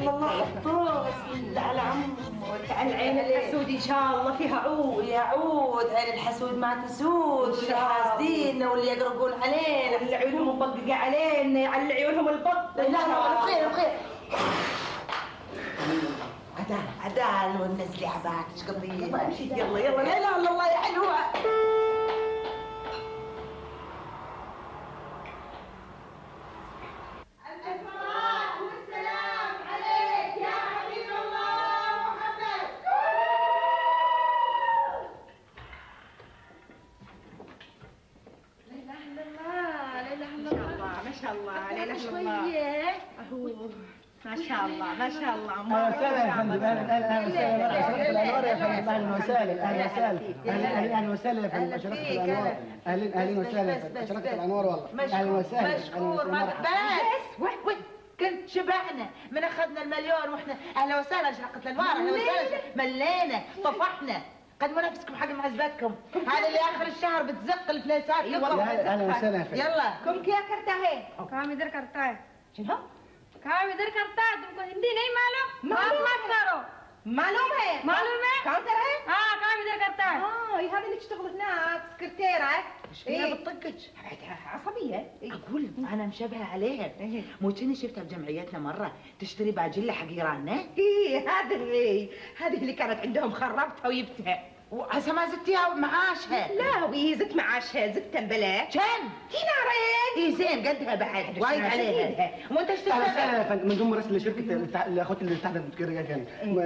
الله حطوه على عمك. العين الحسود ان شاء الله فيها عود. يعود عين الحسود ما تسود، واللي حاسديننا واللي يقرقون علينا واللي عيونهم مطبقه علينا يعلي عيونهم البط. لا لا بخير بخير. عدال ونزلي عباتك ايش قضيه؟ يلا يلا لا لا الله يا حلوه. ما شاء الله علينا شويه. ما شاء الله ما شاء الله. اهلا وسهلا يا فندم. اهلا وسهلا. الانوار يا فندم. اهلا وسهلا. اهلا وسهلا. اهلا وسهلا يا فندم. اشرقت الانوار. اهلا وسهلا يا فندم. اشرقت الانوار والله. اهلا وسهلا. مشكور بس وين كنت شبعنا من اخذنا المليون واحنا اهلا وسهلا شرقت الانوار. اهلا وسهلا ملينا طفحنا. قدموا نفسكم حق معزبتكم. هذا اللي اخر الشهر بتزق الفليسات. اهلا وسهلا يا فندم. يلا كم क्या करता है काम इधर करता है। شنو काम इधर करता है, तुमको हिंदी नहीं मालूम? बात मत करो। معلوم है كاونتر है हाँ काम इधर करता है. هذا اللي تشتغل هناك سكرتيره. ايه بتطقك عصبيه. اقول انا مشبهه عليها. مو كني شفتها بجمعيتنا مره تشتري باجله حق ايراننا. ايه هذه اللي كانت عندهم خربتها وجبتها. وهسه ما زدتيها معاشها؟ لا وهي زدت معاشها زدتها ببلاش. كم؟ دينارين. اي زين قدها بعد وايد عليها. وانت ايش اهلا تشتغل؟ وسهلا يا فندم. من ضمن رئيس لشركه الاخوات اللي تحت الكريه كان